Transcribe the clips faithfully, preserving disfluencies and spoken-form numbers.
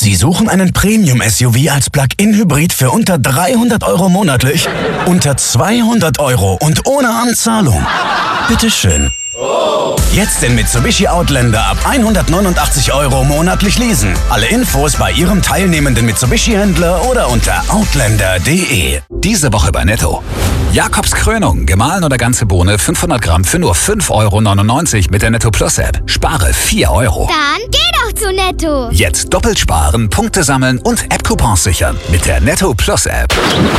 Sie suchen einen Premium-S U V als Plug-in-Hybrid für unter dreihundert Euro monatlich? Unter zweihundert Euro und ohne Anzahlung? Bitteschön. Jetzt den Mitsubishi Outlander ab hundertneunundachtzig Euro monatlich leasen. Alle Infos bei Ihrem teilnehmenden Mitsubishi-Händler oder unter outlander punkt de. Diese Woche bei Netto. Jakobs Krönung, gemahlen oder ganze Bohne, fünfhundert Gramm für nur fünf Euro neunundneunzig mit der Netto Plus App. Spare vier Euro. Dann geh doch zu Netto. Jetzt doppelt sparen, Punkte sammeln und App-Coupons sichern mit der Netto Plus App.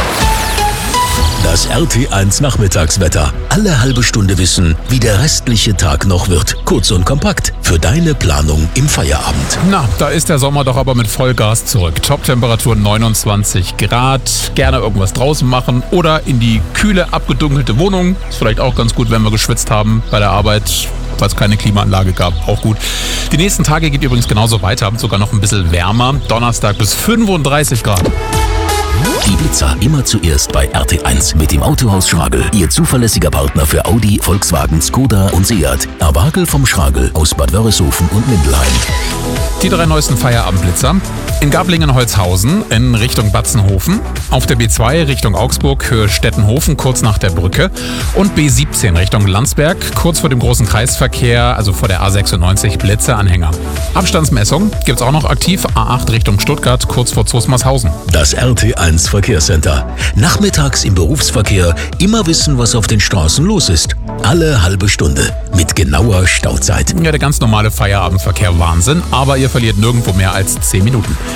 Das R T eins Nachmittagswetter. Alle halbe Stunde wissen, wie der restliche Tag noch wird. Kurz und kompakt für deine Planung im Feierabend. Na, da ist der Sommer doch aber mit Vollgas zurück. Top-Temperatur neunundzwanzig Grad. Gerne irgendwas draußen machen oder in die kühle, abgedunkelte Wohnung. Ist vielleicht auch ganz gut, wenn wir geschwitzt haben bei der Arbeit, weil es keine Klimaanlage gab. Auch gut. Die nächsten Tage geht übrigens genauso weiter, sogar noch ein bisschen wärmer. Donnerstag bis fünfunddreißig Grad. Die Blitzer immer zuerst bei R T eins mit dem Autohaus Schragel. Ihr zuverlässiger Partner für Audi, Volkswagen, Skoda und Seat. Erwagel vom Schragel aus Bad Wörishofen und Mindelheim. Die drei neuesten Feierabendblitzer. In Gablingen-Holzhausen in Richtung Batzenhofen. Auf der B zwei Richtung Augsburg, Höhe Stettenhofen, kurz nach der Brücke. Und B siebzehn Richtung Landsberg, kurz vor dem großen Kreisverkehr, also vor der A sechsundneunzig, Blitzeanhänger. Abstandsmessung gibt's auch noch aktiv. A acht Richtung Stuttgart, kurz vor Zoosmarshausen. Das R T eins Verkehrscenter. Nachmittags im Berufsverkehr immer wissen, was auf den Straßen los ist. Alle halbe Stunde mit genauer Stauzeit. Ja, der ganz normale Feierabendverkehr, Wahnsinn. Aber ihr verliert nirgendwo mehr als zehn Minuten.